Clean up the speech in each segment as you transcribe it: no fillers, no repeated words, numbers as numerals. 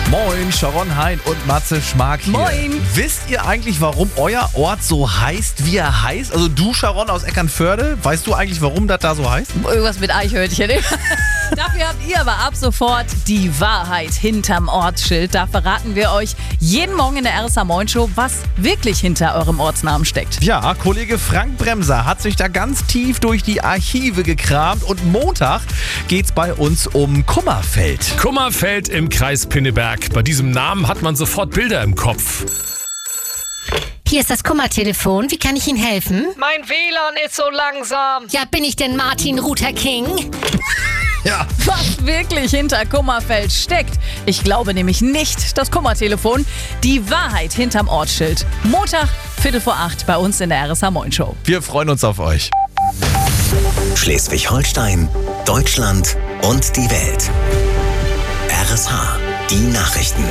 Moin, Sharon Hein und Matze Schmark hier. Moin. Wisst ihr eigentlich, warum euer Ort so heißt, wie er heißt? Also du, Sharon aus Eckernförde, weißt du eigentlich, warum das da so heißt? Irgendwas mit Eichhörnchen. Dafür habt ihr aber ab sofort die Wahrheit hinterm Ortsschild. Da verraten wir euch jeden Morgen in der RSA Moin Show, was wirklich hinter eurem Ortsnamen steckt. Ja, Kollege Frank Bremser hat sich da ganz tief durch die Archive gekramt und Montag geht's bei uns um Kummerfeld. Kummerfeld im Kreis Pinneberg. Bei diesem Namen hat man sofort Bilder im Kopf. Hier ist das Kummertelefon. Wie kann ich Ihnen helfen? Mein WLAN ist so langsam. Ja, bin ich denn Martin Luther King? Ja. Was wirklich hinter Kummerfeld steckt. Ich glaube nämlich nicht, das Kummertelefon. Die Wahrheit hinterm Ortsschild. Montag, 7:45 bei uns in der RSA Moin Show. Wir freuen uns auf euch. Schleswig-Holstein, Deutschland und die Welt. RSH, die Nachrichten.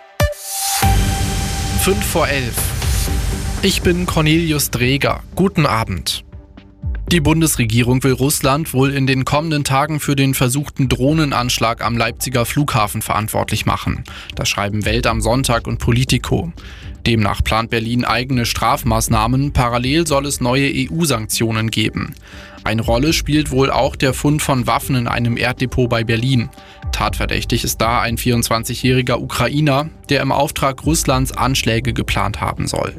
11:05. Ich bin Cornelius Dreger. Guten Abend. Die Bundesregierung will Russland wohl in den kommenden Tagen für den versuchten Drohnenanschlag am Leipziger Flughafen verantwortlich machen. Das schreiben Welt am Sonntag und Politico. Demnach plant Berlin eigene Strafmaßnahmen. Parallel soll es neue EU-Sanktionen geben. Eine Rolle spielt wohl auch der Fund von Waffen in einem Erddepot bei Berlin. Tatverdächtig ist da ein 24-jähriger Ukrainer, der im Auftrag Russlands Anschläge geplant haben soll.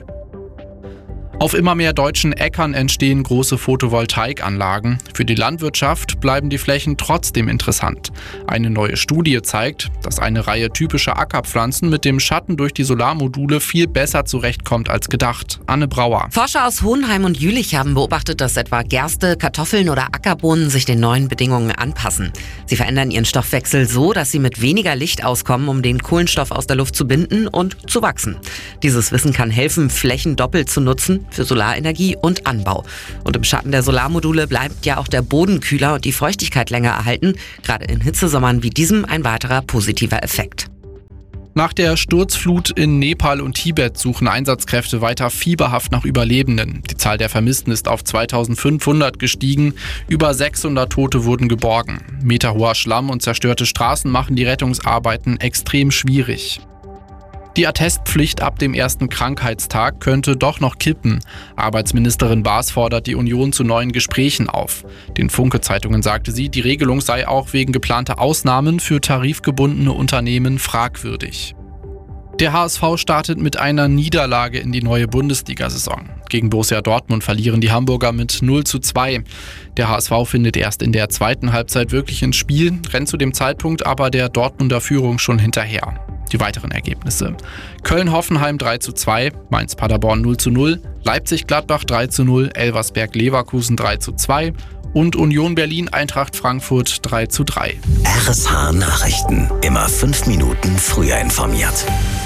Auf immer mehr deutschen Äckern entstehen große Photovoltaikanlagen. Für die Landwirtschaft bleiben die Flächen trotzdem interessant. Eine neue Studie zeigt, dass eine Reihe typischer Ackerpflanzen mit dem Schatten durch die Solarmodule viel besser zurechtkommt als gedacht. Anne Brauer. Forscher aus Hohenheim und Jülich haben beobachtet, dass etwa Gerste, Kartoffeln oder Ackerbohnen sich den neuen Bedingungen anpassen. Sie verändern ihren Stoffwechsel so, dass sie mit weniger Licht auskommen, um den Kohlenstoff aus der Luft zu binden und zu wachsen. Dieses Wissen kann helfen, Flächen doppelt zu nutzen für Solarenergie und Anbau. Und im Schatten der Solarmodule bleibt ja auch der Boden kühler und die Feuchtigkeit länger erhalten. Gerade in Hitzesommern wie diesem ein weiterer positiver Effekt. Nach der Sturzflut in Nepal und Tibet suchen Einsatzkräfte weiter fieberhaft nach Überlebenden. Die Zahl der Vermissten ist auf 2500 gestiegen. Über 600 Tote wurden geborgen. Meterhoher Schlamm und zerstörte Straßen machen die Rettungsarbeiten extrem schwierig. Die Attestpflicht ab dem ersten Krankheitstag könnte doch noch kippen. Arbeitsministerin Baas fordert die Union zu neuen Gesprächen auf. Den Funke-Zeitungen sagte sie, die Regelung sei auch wegen geplanter Ausnahmen für tarifgebundene Unternehmen fragwürdig. Der HSV startet mit einer Niederlage in die neue Bundesliga-Saison. Gegen Borussia Dortmund verlieren die Hamburger mit 0:2. Der HSV findet erst in der zweiten Halbzeit wirklich ins Spiel, rennt zu dem Zeitpunkt aber der Dortmunder Führung schon hinterher. Die weiteren Ergebnisse: Köln-Hoffenheim 3:2, Mainz-Paderborn 0:0, Leipzig-Gladbach 3:0, Elversberg-Leverkusen 3:2 und Union Berlin-Eintracht Frankfurt 3:3. RSH Nachrichten. Immer 5 Minuten früher informiert.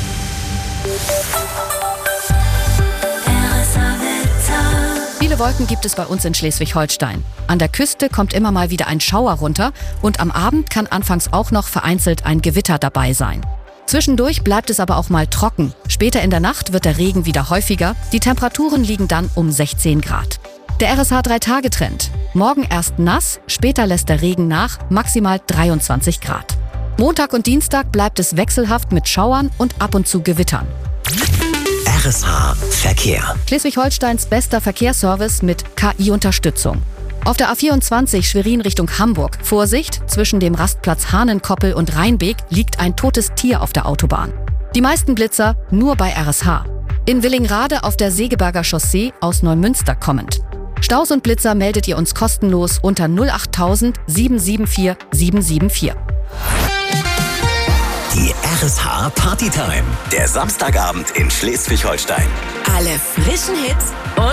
Viele Wolken gibt es bei uns in Schleswig-Holstein. An der Küste kommt immer mal wieder ein Schauer runter und am Abend kann anfangs auch noch vereinzelt ein Gewitter dabei sein. Zwischendurch bleibt es aber auch mal trocken. Später in der Nacht wird der Regen wieder häufiger. Die Temperaturen liegen dann um 16 Grad. Der RSH 3-Tage-Trend. Morgen erst nass, später lässt der Regen nach, maximal 23 Grad. Montag und Dienstag bleibt es wechselhaft mit Schauern und ab und zu Gewittern. RSH Verkehr. Schleswig-Holsteins bester Verkehrsservice mit KI-Unterstützung. Auf der A24 Schwerin Richtung Hamburg. Vorsicht, zwischen dem Rastplatz Hahnenkoppel und Rheinbeek liegt ein totes Tier auf der Autobahn. Die meisten Blitzer nur bei RSH. In Willingrade auf der Segeberger Chaussee aus Neumünster kommend. Staus und Blitzer meldet ihr uns kostenlos unter 08000 774 774. Die RSH Partytime. Der Samstagabend in Schleswig-Holstein. Alle frischen Hits und